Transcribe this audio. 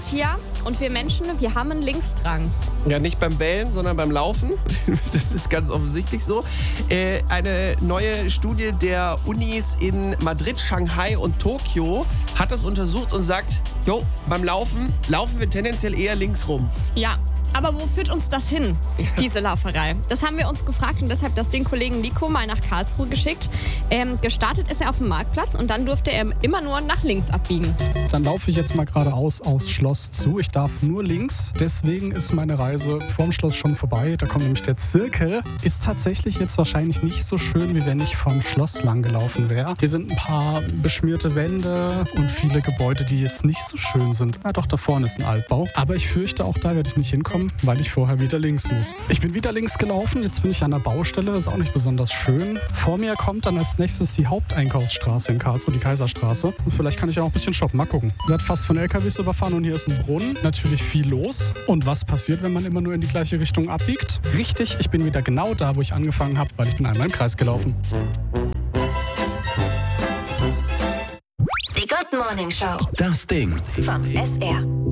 Alicia und wir Menschen, wir haben einen Linksdrang. Ja, nicht beim Bellen, sondern beim Laufen. Das ist ganz offensichtlich so. Eine neue Studie der Unis in Madrid, Shanghai und Tokio hat das untersucht und sagt, beim Laufen wir tendenziell eher links rum. Ja. Aber wo führt uns das hin, diese Lauferei? Das haben wir uns gefragt und deshalb den Kollegen Nico mal nach Karlsruhe geschickt. Gestartet ist er auf dem Marktplatz und dann durfte er immer nur nach links abbiegen. Dann laufe ich jetzt mal geradeaus aufs Schloss zu. Ich darf nur links. Deswegen ist meine Reise vorm Schloss schon vorbei. Da kommt nämlich der Zirkel. Ist tatsächlich jetzt wahrscheinlich nicht so schön, wie wenn ich vom Schloss lang gelaufen wäre. Hier sind ein paar beschmierte Wände und viele Gebäude, die jetzt nicht so schön sind. Ja, doch, da vorne ist ein Altbau. Aber ich fürchte, auch da werde ich nicht hinkommen, weil ich vorher wieder links muss. Ich bin wieder links gelaufen, jetzt bin ich an der Baustelle, das ist auch nicht besonders schön. Vor mir kommt dann als nächstes die Haupteinkaufsstraße in Karlsruhe, die Kaiserstraße. Und vielleicht kann ich auch ein bisschen shoppen, mal gucken. Ich werde fast von LKWs überfahren und hier ist ein Brunnen, natürlich viel los. Und was passiert, wenn man immer nur in die gleiche Richtung abbiegt? Richtig, ich bin wieder genau da, wo ich angefangen habe, weil ich bin einmal im Kreis gelaufen. Die Good Morning Show. Das Ding Vom SR.